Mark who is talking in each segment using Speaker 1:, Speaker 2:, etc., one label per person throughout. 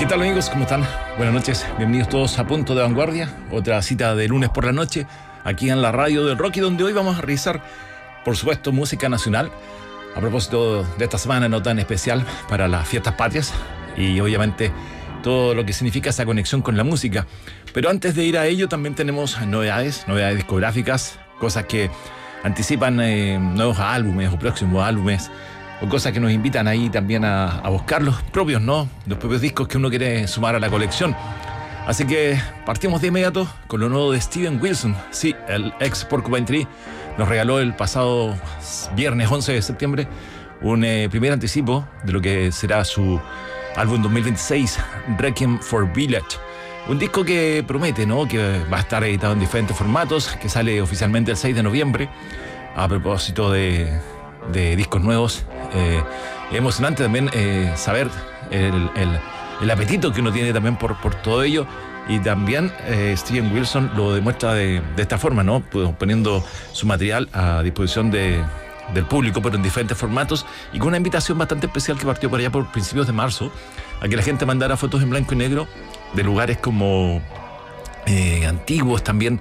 Speaker 1: ¿Qué tal, amigos? ¿Cómo están? Buenas noches, bienvenidos todos a Punto de Vanguardia, otra cita de lunes por la noche, aquí en la radio del Rocky, donde hoy vamos a revisar, por supuesto, música nacional, a propósito de esta semana no tan especial para las fiestas patrias, y obviamente todo lo que significa esa conexión con la música. Pero antes de ir a ello, también tenemos novedades discográficas, cosas que anticipan nuevos álbumes o próximos álbumes, o cosas que nos invitan ahí también a buscar los propios, ¿no? Los propios discos que uno quiere sumar a la colección. Así que partimos de inmediato con lo nuevo de Steven Wilson. Sí, el ex Porcupine Tree nos regaló el pasado viernes 11 de septiembre un primer anticipo de lo que será su álbum 2026, Requiem for Village. Un disco que promete, ¿no? Que va a estar editado en diferentes formatos, que sale oficialmente el 6 de noviembre. A propósito de discos nuevos, emocionante también saber el apetito que uno tiene también por todo ello, y también Steven Wilson lo demuestra de esta forma, ¿no? Pues poniendo su material a disposición del público, pero en diferentes formatos, y con una invitación bastante especial que partió por allá por principios de marzo, a que la gente mandara fotos en blanco y negro de lugares como antiguos, también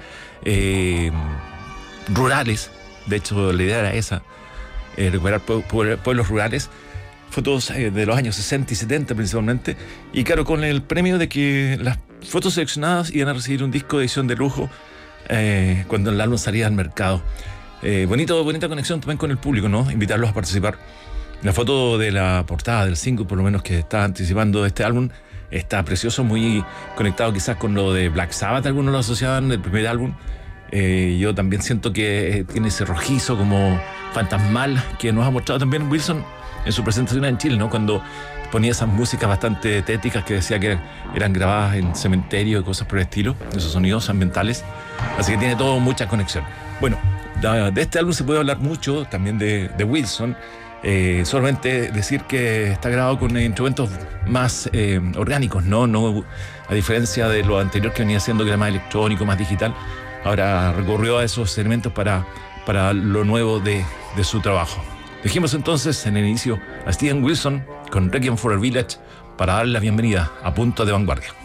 Speaker 1: rurales. De hecho, la idea era esa, recuperar pueblos rurales, fotos de los años 60 y 70 principalmente, y claro, con el premio de que las fotos seleccionadas iban a recibir un disco de edición de lujo cuando el álbum salía al mercado. Bonita conexión también con el público, ¿no? Invitarlos a participar. La foto de la portada del single, por lo menos, que está anticipando este álbum, está precioso, muy conectado quizás con lo de Black Sabbath. Algunos lo asociaban del primer álbum. Yo también siento que tiene ese rojizo como fantasmal que nos ha mostrado también Wilson en su presentación en Chile, ¿no? Cuando ponía esas músicas bastante tétricas que decía que eran grabadas en cementerio y cosas por el estilo, esos sonidos ambientales. Así que tiene todo mucha conexión. Bueno, de este álbum se puede hablar mucho también de Wilson. Solamente decir que está grabado con instrumentos más orgánicos, ¿no? A diferencia de lo anterior que venía siendo, que era más electrónico, más digital. Ahora recurrió a esos elementos para lo nuevo de su trabajo. Dejemos entonces en el inicio a Steven Wilson con Requiem for a Village para darle la bienvenida a Punto de Vanguardia.